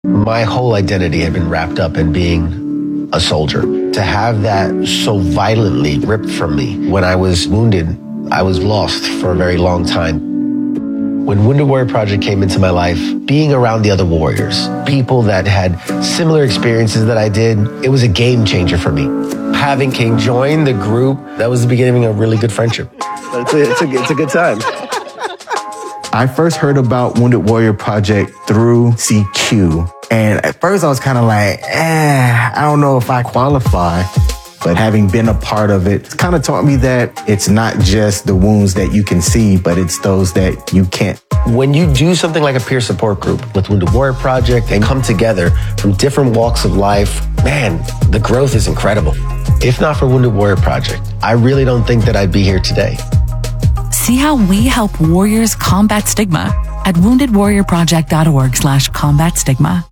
My whole identity had been wrapped up in being a soldier. To have that so violently ripped from me when I was wounded, I was lost for a very long time. When Wounded Warrior Project came into my life, being around the other warriors, people that had similar experiences that I did, it was a game changer for me. Having King join the group, that was the beginning of a really good friendship. It's a good time. I first heard about Wounded Warrior Project through CQ. And at first I was kind of like, I don't know if I qualify. But having been a part of it, it's kind of taught me that it's not just the wounds that you can see, but it's those that you can't. When you do something like a peer support group with Wounded Warrior Project and come together from different walks of life, man, the growth is incredible. If not for Wounded Warrior Project, I really don't think that I'd be here today. See how we help warriors combat stigma at woundedwarriorproject.org/combat stigma.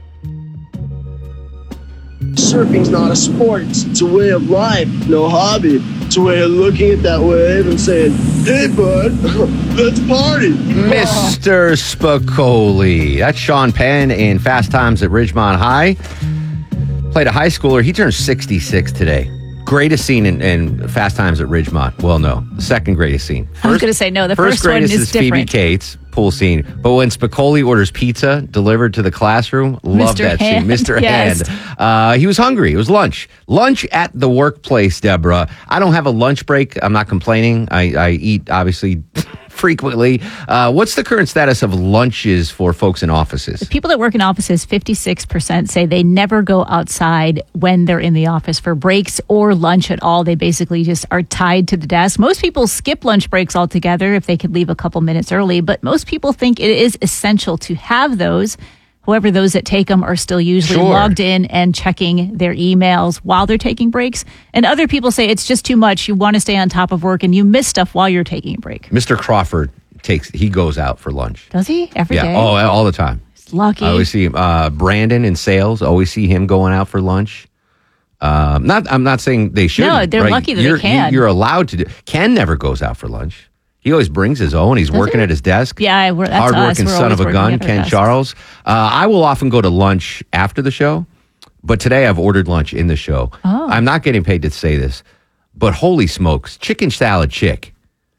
Surfing's not a sport. It's a way of life, no hobby. It's a way of looking at that wave and saying, hey, bud, let's party. Mr. Spicoli. That's Sean Penn in Fast Times at Ridgemont High. Played a high schooler. He turns 66 today. Greatest scene in Fast Times at Ridgemont. Well, no. The second greatest scene. I was going to say, no, the first one greatest is Phoebe different. Cates pool scene. But when Spicoli orders pizza delivered to the classroom, love Mr. that Hand. scene. Mr. Yes. Hand. He was hungry. It was lunch. Lunch at the workplace, Deborah. I don't have a lunch break. I'm not complaining. I eat, obviously, frequently. What's the current status of lunches for folks in offices? People that work in offices, 56% say they never go outside when they're in the office for breaks or lunch at all. They basically just are tied to the desk. Most people skip lunch breaks altogether if they could leave a couple minutes early, but most people think it is essential to have those. However, those that take them are still usually logged in and checking their emails while they're taking breaks. And other people say it's just too much. You want to stay on top of work and you miss stuff while you're taking a break. Mr. Crawford he goes out for lunch. Does he? Every day? Oh, all the time. He's lucky. I always see him. Brandon in sales, always see him going out for lunch. I'm not saying they should. No, they're lucky that they can. You're allowed to do. Ken never goes out for lunch. He always brings his own. He's working at his desk. Yeah, that's hardworking us. son of a gun, Ken Charles. I will often go to lunch after the show, but today I've ordered lunch in the show. Oh. I'm not getting paid to say this, but holy smokes, Chicken Salad Chick.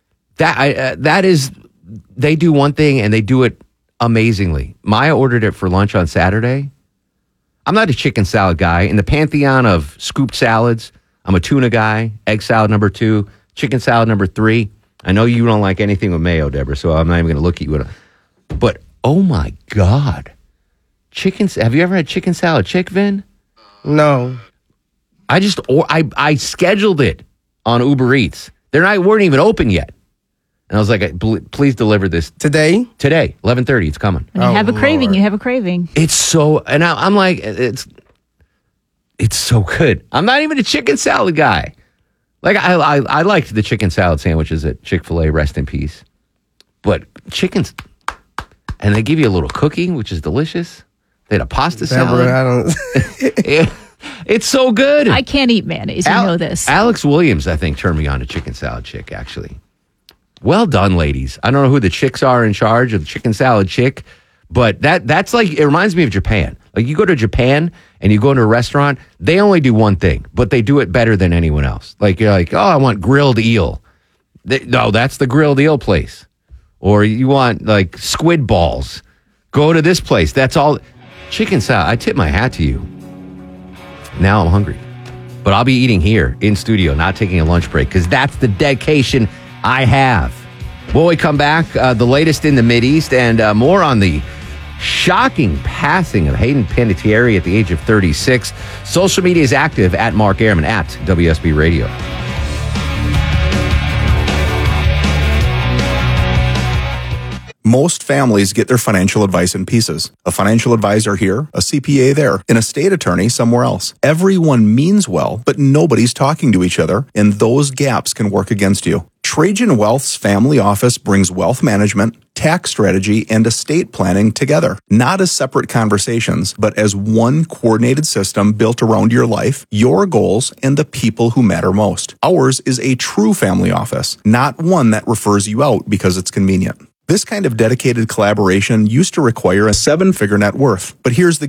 That is, they do one thing and they do it amazingly. Maya ordered it for lunch on Saturday. I'm not a chicken salad guy. In the pantheon of scooped salads, I'm a tuna guy, egg salad number 2, chicken salad number 3. I know you don't like anything with mayo, Deborah, so I'm not even going to look at you. But, oh my God. Have you ever had chicken salad chick, Vin? No. I scheduled it on Uber Eats. They weren't even open yet. And I was like, please deliver this. Today, 11:30, it's coming. When you have a craving, you have a craving. It's so, and I'm like, it's so good. I'm not even a chicken salad guy. Like, I liked the chicken salad sandwiches at Chick-fil-A, rest in peace. But chickens, and they give you a little cookie, which is delicious. They had a pasta salad. I don't. It's so good. I can't eat mayonnaise. You know this. Alex Williams, I think, turned me on to Chicken Salad Chick, actually. Well done, ladies. I don't know who the chicks are in charge of the Chicken Salad Chick, but that's like, it reminds me of Japan. Like, you go to Japan and you go into a restaurant, they only do one thing, but they do it better than anyone else. Like, you're like, oh, I want grilled eel. No, that's the grilled eel place. Or you want, like, squid balls. Go to this place. That's all. Chicken salad. I tip my hat to you. Now I'm hungry. But I'll be eating here in studio, not taking a lunch break, because that's the dedication I have. When we come back, the latest in the Mideast and more on the shocking passing of Hayden Panettiere at the age of 36. Social media is active at Mark Ehrman at WSB Radio. Most families get their financial advice in pieces. A financial advisor here, a CPA there, an estate attorney somewhere else. Everyone means well, but nobody's talking to each other, and those gaps can work against you. Trajan Wealth's family office brings wealth management, tax strategy, and estate planning together, not as separate conversations, but as one coordinated system built around your life, your goals, and the people who matter most. Ours is a true family office, not one that refers you out because it's convenient. This kind of dedicated collaboration used to require a 7-figure net worth. But here's the